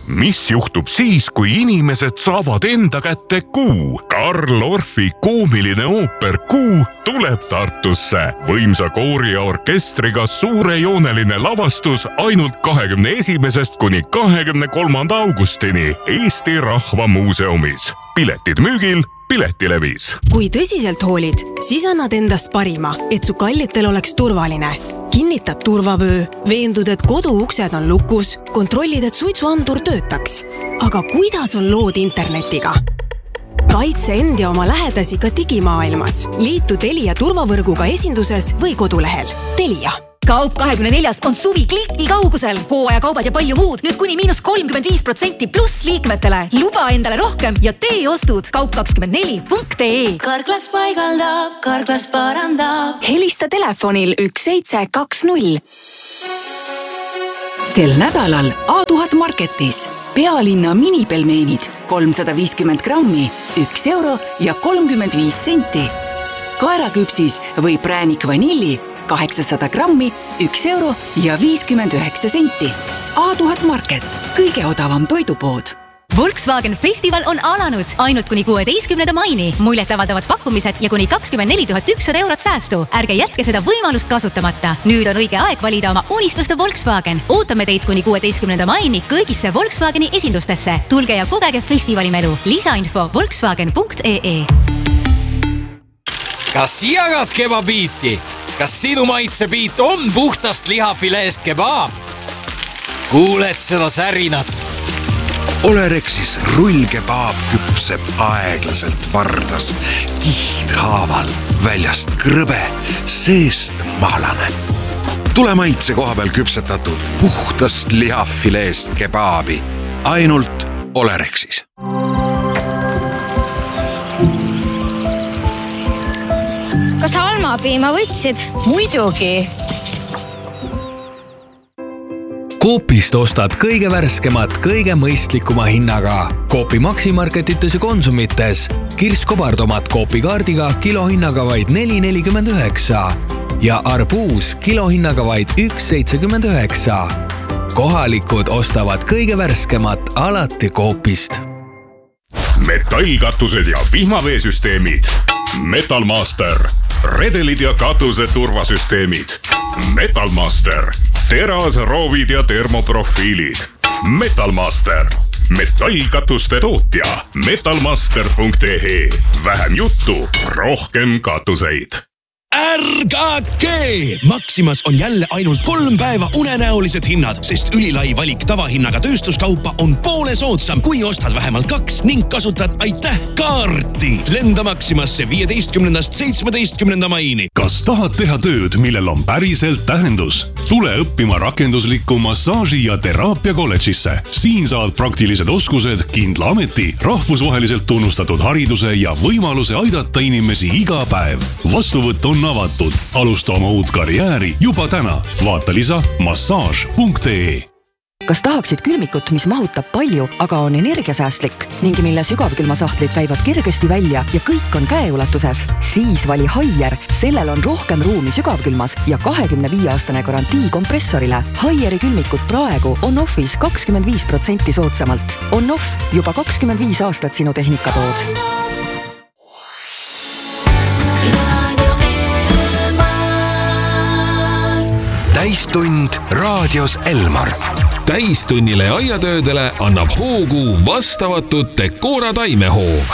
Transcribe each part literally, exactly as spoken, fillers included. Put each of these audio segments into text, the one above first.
mis juhtub siis, kui inimesed saavad enda kätte Kuu? Karl Orfi koomiline ooper Kuu tuleb Tartusse. Võimsa koori ja orkestriga suurejooneline lavastus ainult kahekümne esimesest kuni kahekümne kolmanda augustini Eesti Rahva Muuseumis. Piletid müügil Piletilevis. Kui tõsiselt hoolid, siis annad endast parima, et su kallitel oleks turvaline. Kinnitad turvavöö, veendud, et kodu uksed on lukus, kontrollid, et suitsuandur töötaks. Aga kuidas on lood internetiga? Kaitse end ja oma lähedasi ka digimaailmas. Liitu Telia turvavõrguga esinduses või kodulehel. Telia. Kaup kahekümne neljas on suvi kliki kaugusel. Hooaja kaubad ja palju muud. Nüüd kuni miinus kolmkümmend viis protsenti pluss liikmetele. Luba endale rohkem ja tee ostud. kaup kakskümmend neli punkt ee. Karklas paigaldab, Karklas parandab. Helista telefonil üks seitse kaks null. Sel nädalal A tuhat Marketis pealinna minipelmeenid kolmsada viiskümmend grammi, üks euro ja kolmkümmend viis senti. Kaeraküpsis või präänik vanilli kaheksasada grammi, üks euro ja viiskümmend üheksa senti. A tuhat Market, kõige odavam toidupood. Volkswagen festival on alanud ainult kuni kuueteistkümnenda maini. Muljet avaldavad pakkumised ja kuni kakskümmend neli tuhat ükssada eurot säästu. Ärge jätke seda võimalust kasutamata. Nüüd on õige aeg valida oma unistuste Volkswagen. Ootame teid kuni kuueteistkümnenda maini kõigisse Volkswageni esindustesse. Tulge ja kogege festivali-melu. Lisainfo volkswagen punkt ee. Kas jagad kebabiiti? Kas sinu maitsepiit on puhtast lihafileest kebaab? Kuuled seda särinat? Olerexis rullkebaab küpseb aeglaselt vardas, kihdhaaval, väljast krõbe, seest mahlane. Tule maitse koha peal küpsetatud puhtast lihafileest kebaabi. Ainult Olerexis. Kas almapiima võtsid? Muidugi. Coopist ostad kõige värskemat, kõige mõistlikuma hinnaga. Coopi Maximarketites ja Konsumites. Kirskobartomat Coopi kaardiga kilohinnaga vaid neli nelikümmend üheksa ja arbuus kilohinnaga vaid üks seitsekümmend üheksa. Kohalikud ostavad kõige värskemat alati Coopist. Metallkatused ja vihmaveesüsteemid. Metalmaster. Redelid ja katuse turvasüsteemid. Metalmaster. Teras, roovid ja termoprofiilid. Metalmaster. Metallkatuste tootja. metalmaster punkt ee. Vähem juttu, rohkem katuseid. Ärgake! Maximas on jälle ainult kolm päeva unenäolised hinnad, sest ülilai valik tavahinnaga tööstuskaupa on poole soodsam, kui ostad vähemalt kaks ning kasutad aitäh kaarti. Lenda Maximasse viieteistkümnendast seitsmeteistkümnenda maini. Kas tahad teha tööd, millel on päriselt tähendus? Tule õppima rakenduslikku massaaži- ja teraapia kolledžisse. Siin saad praktilised oskused, kindla ameti, rahvusvaheliselt tunnustatud hariduse ja võimaluse aidata inimesi iga päev. Vastuvõtt on avatud. Alusta oma uut karjääri juba täna. Vaata lisa massaaž punkt ee. Kas tahaksid külmikut, mis mahutab palju, aga on energiasäästlik ning mille sügavkülmasahtlid käivad kergesti välja ja kõik on käeulatuses? Siis vali Haier. Sellel on rohkem ruumi sügavkülmas ja kahekümne viie aastane garantii kompressorile. Haieri külmikut praegu on offis kakskümmend viis protsenti soodsamalt. On off juba kakskümmend viis aastat sinu tehnikatood. Täistund raadios Elmar. Täistunnile ja aiatöödele annab hoogu vastavatud Decora taimehoov.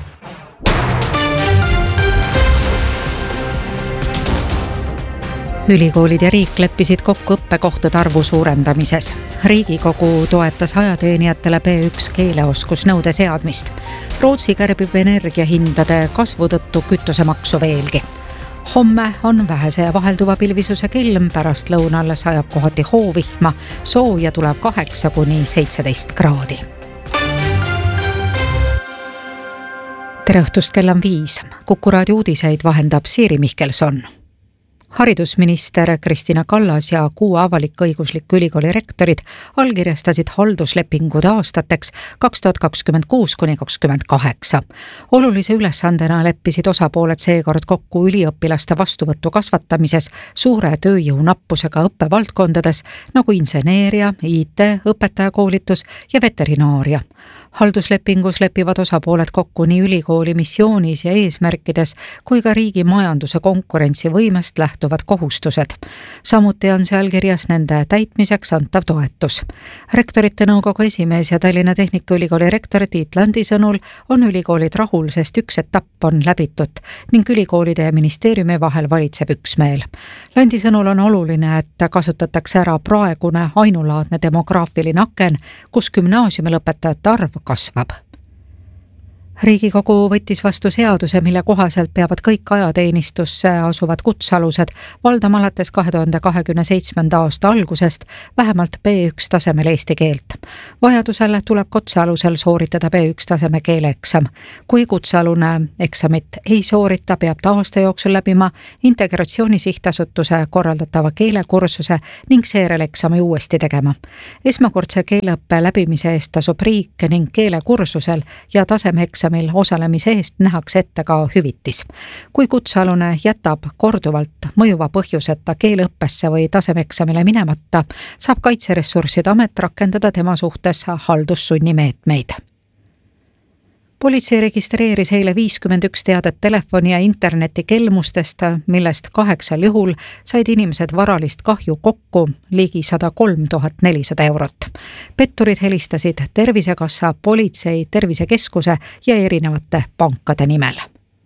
Ülikoolid ja riik leppisid kokku õppekohtade arvu suurendamises. Riigikogu toetas ajateenijatele B üks keeleoskusnõude seadmist. Rootsi kärbib energiahindade kasvu tõttu kütusemaksu veelgi. Homme on vähese ja vahelduva pilvisuse kelm, pärast lõunal sajab kohati hoovihma, sooja tuleb kaheksa kuni seitseteist kraadi. Tere õhtust, kell on viis. Kuku raadio uudiseid vahendab Siiri Mihkelson. haridusminister Kristina Kallas ja kuue avalik-õiguslik ülikooli rektorid allkirjastasid halduslepingud aastateks kaks tuhat kakskümmend kuus kuni kakskümmend kaheksa. Olulise ülesandena leppisid osapooled seekord kokku üliõpilaste vastuvõttu kasvatamises suure tööjõu nappusega õppevaldkondades nagu inseneeria, I T, õpetajakoolitus ja veterinaaria. Halduslepingus lepivad osapooled kokku nii ülikooli missioonis ja eesmärkides kui ka riigi majanduse konkurentsivõimest lähtuvad kohustused. Samuti on seal kirjas nende täitmiseks antav toetus. Rektorite nõukogu esimees ja Tallinna Tehnikaülikooli rektor Tiit Landi sõnul on ülikoolid rahul, sest üks etapp on läbitud ning ülikoolide ja ministeeriumi vahel valitseb üksmeel. Landi sõnul on oluline, et kasutatakse ära praegune ainulaadne demograafiline aken, kus gümnaasiumi lõpetajate arv kasvab. Riigikogu võttis vastu seaduse, mille kohaselt peavad kõik ajateenistusse asuvad kutsealused valdama alates kahe tuhande kahekümne seitsmenda aasta algusest vähemalt B üks tasemel eesti keelt. Vajadusel tuleb kutsealusel sooritada B üks taseme keeleeksam. Kui kutsealune eksamit ei soorita, peab ta aasta jooksul läbima Integratsiooni Sihtasutuse korraldatava keelekursuse ning seerel eksami uuesti tegema. Esmakordse keeleõppe läbimise eest tasub riik ning keelekursusel ja tasemeeksam mil osalemise eest nähakse ette ka hüvitis. Kui kutsealune jätab korduvalt mõjuva põhjuseta keeleõppesse või tasemeksamile minemata, saab Kaitseressursside Amet rakendada tema suhtes haldussunnimeetmeid. Politsei registreeris eile viiskümmend üks teadet telefoni ja interneti kelmustest, millest kaheksal juhul said inimesed varalist kahju kokku ligi sada kolm tuhat nelisada eurot. Petturid helistasid Tervisekassa, politsei, Tervisekeskuse ja erinevate pankade nimel.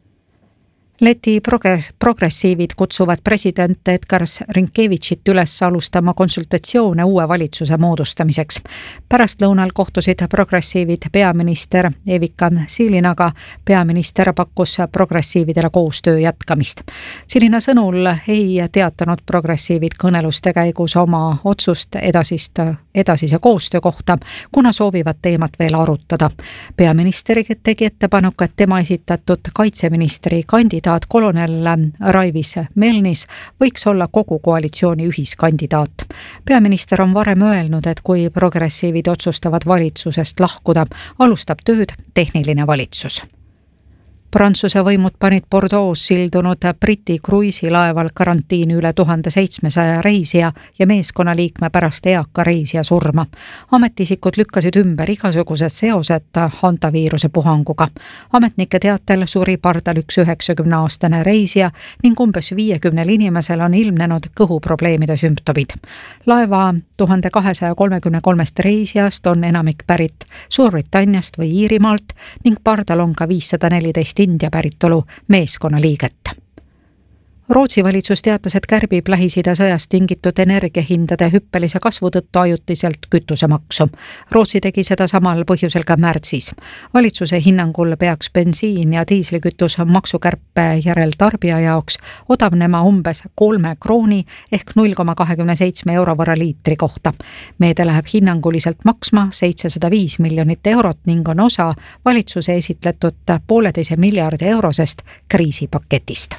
Läti progressiivid kutsuvad president Edgars Rinkevitšit üles alustama konsultatsioone uue valitsuse moodustamiseks. Pärast lõunal kohtusid progressiivid peaminister Evika Silinaga. Peaminister pakkus progressiividele koostöö jätkamist. Silina sõnul ei teatanud progressiivid kõneluste käigus oma otsust edasist, edasise koostöö kohta, kuna soovivad teemat veel arutada. Peaminister tegi ettepaneku, et tema esitatud kaitseministri kandidaat kolonel Raivis Melnis võiks olla kogu koalitsiooni ühiskandidaat. Peaminister on varem öelnud, et kui progressiivid otsustavad valitsusest lahkuda, alustab tööd tehniline valitsus. Prantsuse võimud panid Bordeaux sildunud Briti kruiisilaeval karantiini üle tuhande seitsmesaja reisija ja meeskonnaliikme pärast eaka reisija surma. Ametisikud lükkasid ümber igasugused seosed hantaviiruse puhanguga. Ametnike teatel suri pardal üks üheksakümne-aastane reisija ning umbes viiekümnel inimesel on ilmnenud kõhuprobleemide sümptomid. Laeva tuhande kahesaja kolmekümne kolmest reisijast on enamik pärit Suurbritanniast või Iirimaalt ning pardal on ka viissada neliteist India päritolu meeskonnaliiget. Rootsi valitsus teatas, et kärbib Lähis-Ida sõjast tingitud energiahindade hüppelise kasvu tõttu ajutiselt kütusemaksu. Rootsi tegi seda samal põhjusel ka märtsis. Valitsuse hinnangul peaks bensiin ja diislikütus maksukärpe järel tarbija jaoks odavnema umbes kolme krooni ehk null koma kakskümmend seitse euro võrra liitri kohta. Meede läheb hinnanguliselt maksma seitsesada viis miljonit eurot ning on osa valitsuse esitletud pooleteise miljardi eurosest kriisipaketist.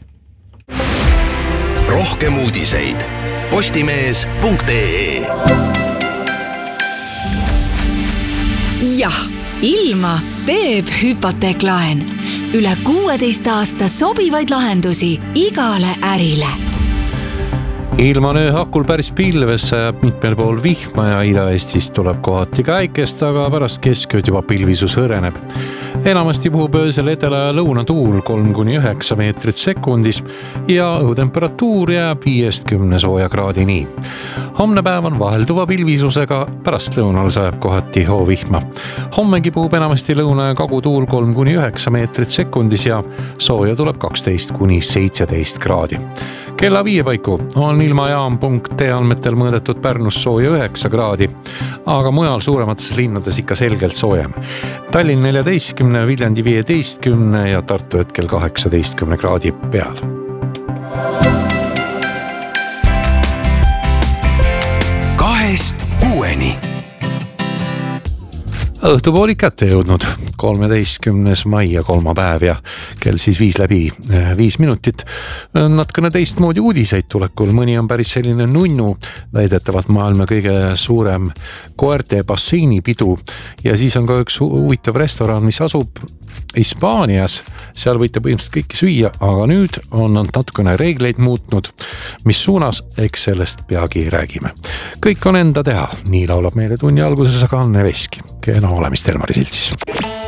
Rohkem uudiseid postimees punkt ee. Jah, ilma teeb hüpoteeklaen. Üle kuueteist aasta sobivaid lahendusi igale ärile. Ilma on ööhakul päris pilves, sajab mitmel pool vihma ja Ida-Eestist tuleb kohati ka äikest, aga pärast keskööd juba pilvisus hõreneb. Enamasti puhub öösel edela ja lõunatuul kolm kuni üheksa meetrit sekundis ja õhutemperatuur jääb viiest kümne sooja kraadini. Homne päev on vahelduva pilvisusega, pärast lõunal sajab kohati hoovihma. Hommegi puhub enamasti lõuna ja kagutuul kolm kuni üheksa meetrit sekundis ja sooja tuleb kaksteist kuni seitseteist kraadi. Kella viie paiku on ilmajaam punkt ee andmetel mõõdetud Pärnus sooja üheksa kraadi, aga mujal suuremates linnades ikka selgelt soojem. Tallinn neljateistkümne, Viljandi viieteistkümne ja Tartu hetkel kaheksateistkümne kraadi peal. Kahest kuueni. õhtupoolik kätte jõudnud, kolmeteistkümnes mai ja kolmapäev ja kell siis viis läbi viis minutit. Natkene teistmoodi uudiseid tulekul, mõni on päris selline nunnu, väidetavalt maailma kõige suurem koerte basseinipidu ja siis on ka üks huvitav restoran, mis asub Hispaanias, seal võite põhimõtteliselt kõiki süüa, aga nüüd on nad natukene reegleid muutnud, mis suunas, eks sellest peagi räägime. Kõik on enda teha, nii laulab meile tunni alguses aga Anne Veski. Kena olemist Elmari Siltsis.